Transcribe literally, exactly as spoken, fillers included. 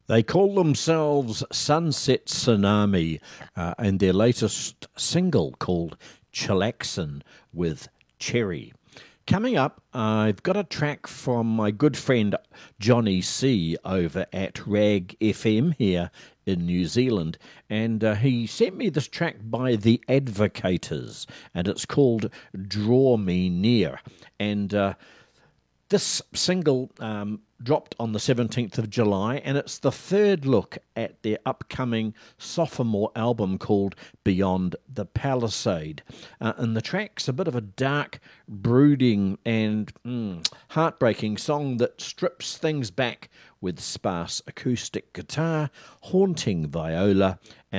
They call themselves Sunset Tsunami, uh, and their latest single called Chillaxin with Cherry. Coming up, I've got a track from my good friend Johnny C over at Rag F M here in New Zealand, and uh, he sent me this track by The Advocators, and it's called Draw Me Near. And uh, this single um, dropped on the seventeenth of July, and it's the third look at their upcoming sophomore album called Beyond the Palisade. Uh, and the track's a bit of a dark, brooding, and mm, heartbreaking song that strips things back with sparse acoustic guitar, haunting viola, and